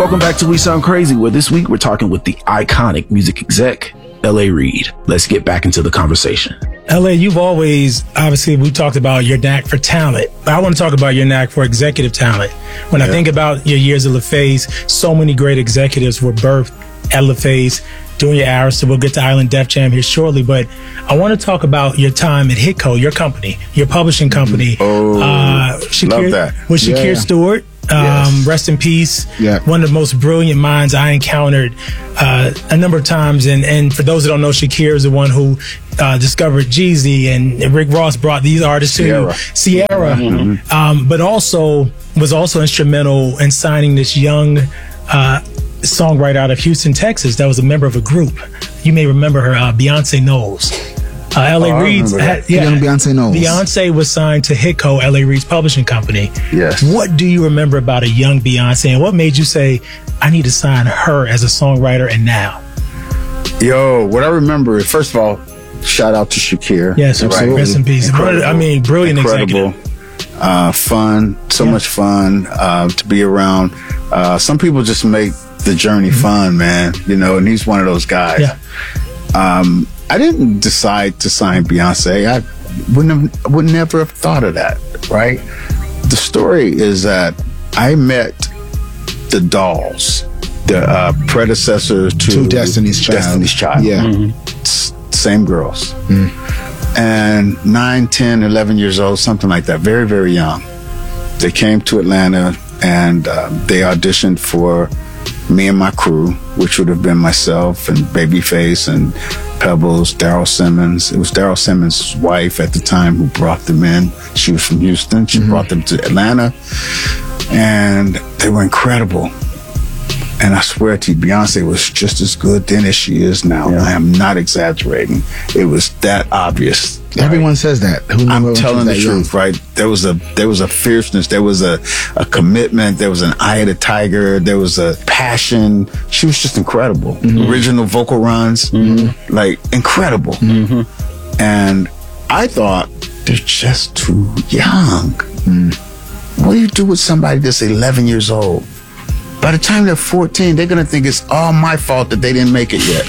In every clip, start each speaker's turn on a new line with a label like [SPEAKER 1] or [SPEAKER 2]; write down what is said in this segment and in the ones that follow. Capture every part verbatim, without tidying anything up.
[SPEAKER 1] Welcome back to We Sound Crazy, where this week we're talking with the iconic music exec, L A. Reid. Let's get back into the conversation.
[SPEAKER 2] L A, you've always, obviously, we talked about your knack for talent, but I want to talk about your knack for executive talent. When yeah. I think about your years at LaFace, so many great executives were birthed at LaFace during your hours, so we'll get to Island Def Jam here shortly, but I want to talk about your time at Hitco, your company, your publishing company.
[SPEAKER 3] Oh,
[SPEAKER 2] uh, Shakir,
[SPEAKER 3] love that.
[SPEAKER 2] With Shakir
[SPEAKER 3] yeah.
[SPEAKER 2] Stewart. Um, yes. Rest in peace.
[SPEAKER 3] Yeah.
[SPEAKER 2] One of the most brilliant minds I encountered uh, a number of times. And, and for those that don't know, Shakir is the one who uh, discovered Jeezy, and Rick Ross brought these artists
[SPEAKER 3] Sierra.
[SPEAKER 2] to Sierra,
[SPEAKER 3] Mm-hmm.
[SPEAKER 2] um, but also was also instrumental in signing this young uh, songwriter out of Houston, Texas, that was a member of a group. You may remember her, uh, Beyonce Knowles. Uh, L A.
[SPEAKER 3] Oh,
[SPEAKER 2] Reid's had, yeah,
[SPEAKER 4] young Beyonce Knowles.
[SPEAKER 2] Beyonce was signed to Hitco, L A. Reid's publishing company.
[SPEAKER 3] Yes.
[SPEAKER 2] What do you remember about a young Beyonce, and what made you say, I need to sign her as a songwriter and now?
[SPEAKER 3] Yo, what I remember is, first of all, shout out to Shakir.
[SPEAKER 2] Yes, absolutely. Rest in peace.
[SPEAKER 3] Incredible.
[SPEAKER 2] I mean, brilliant
[SPEAKER 3] Incredible.
[SPEAKER 2] executive.
[SPEAKER 3] Uh, fun, so
[SPEAKER 2] Yeah.
[SPEAKER 3] much fun uh, to be around. Uh, some people just make the journey mm-hmm. fun, man. You know, and he's one of those guys.
[SPEAKER 2] Yeah.
[SPEAKER 3] Um, I didn't decide to sign Beyonce. I wouldn't have, would never have thought of that, right? The story is that I met the Dolls, the uh, predecessor to,
[SPEAKER 4] to Destiny's Child.
[SPEAKER 3] Destiny's Child.
[SPEAKER 4] Yeah.
[SPEAKER 3] Mm-hmm. S- same girls.
[SPEAKER 4] Mm.
[SPEAKER 3] And nine, ten, eleven years old, something like that. Very, very young. They came to Atlanta and uh, they auditioned for me and my crew, which would have been myself and Babyface and Pebbles, Daryl Simmons. It was Daryl Simmons' wife at the time who brought them in. She was from Houston. She mm-hmm. brought them to Atlanta. And they were incredible. And I swear to you, Beyonce was just as good then as she is now. Yeah. I am not exaggerating. It was that obvious.
[SPEAKER 4] Everyone right? says that. Who
[SPEAKER 3] I'm telling the truth,
[SPEAKER 4] young?
[SPEAKER 3] right? There was a there was a fierceness. There was a, a commitment. There was an eye of the tiger. There was a passion. She was just incredible. Mm-hmm. Original vocal runs, mm-hmm. like incredible. Mm-hmm. And I thought, they're just too young. Mm. What do you do with somebody that's eleven years old? By the time they're fourteen, they're going to think it's all my fault that they didn't make it yet.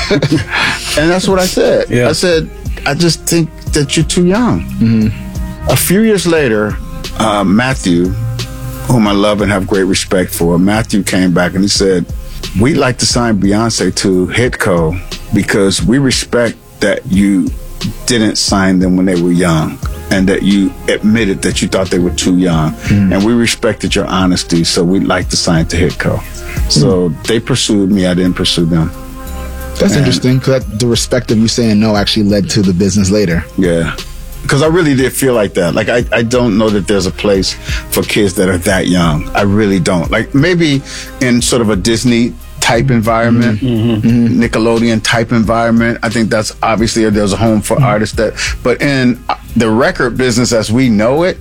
[SPEAKER 3] And that's what I said. Yeah. I said, I just think that you're too young. Mm-hmm. A few years later, uh, Matthew, whom I love and have great respect for, Matthew came back and he said, we'd like to sign Beyonce to Hitco because we respect that you didn't sign them when they were young and that you admitted that you thought they were too young. Mm. And we respected your honesty, so we'd like to sign to Hitco. So mm. they pursued me, I didn't pursue them.
[SPEAKER 4] That's and, interesting, because the respect of you saying no actually led to the business later.
[SPEAKER 3] Yeah, because I really did feel like that. Like, I, I don't know that there's a place for kids that are that young. I really don't. Like, maybe in sort of a Disney type environment, mm-hmm. Mm-hmm. Nickelodeon type environment. I think that's obviously there's a home for mm-hmm. artists that, but in the record business as we know it,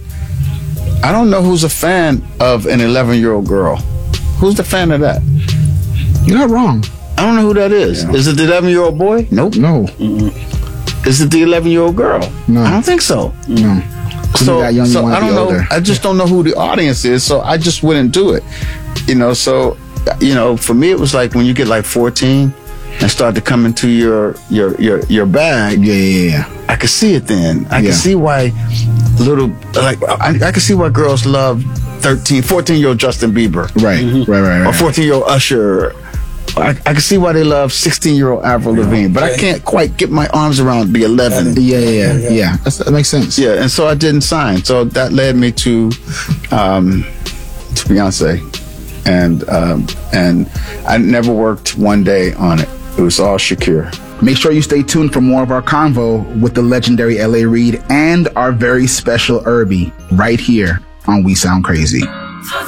[SPEAKER 3] I don't know who's a fan of an eleven year old girl. Who's the fan of that?
[SPEAKER 4] You're not wrong.
[SPEAKER 3] I don't know who that is. Yeah. Is it the eleven year old boy? Nope.
[SPEAKER 4] No.
[SPEAKER 3] Mm-mm. Is it the eleven year old girl?
[SPEAKER 4] No.
[SPEAKER 3] I don't think so.
[SPEAKER 4] No.
[SPEAKER 3] So, young, so I don't know.
[SPEAKER 4] Older.
[SPEAKER 3] I just don't know who the audience is, so I just wouldn't do it. You know, so you know, for me, it was like when you get like fourteen and start to come into your your your your bag.
[SPEAKER 4] Yeah, yeah, yeah.
[SPEAKER 3] I could see it then. I
[SPEAKER 4] yeah.
[SPEAKER 3] could see why little like I, I could see why girls love thirteen, fourteen year old Justin Bieber.
[SPEAKER 4] Right, mm-hmm. right, right, right.
[SPEAKER 3] Or fourteen year old Usher. I, I can see why they love sixteen year old Avril Lavigne, but I can't quite get my arms around the eleven.
[SPEAKER 4] Yeah, yeah, yeah. yeah. yeah. That's, that makes sense.
[SPEAKER 3] Yeah, and so I didn't sign. So that led me to um, to Beyonce. And um, and I never worked one day on it. It was all Shakir.
[SPEAKER 4] Make sure you stay tuned for more of our convo with the legendary L A. Reid and our very special Irby right here on We Sound Crazy.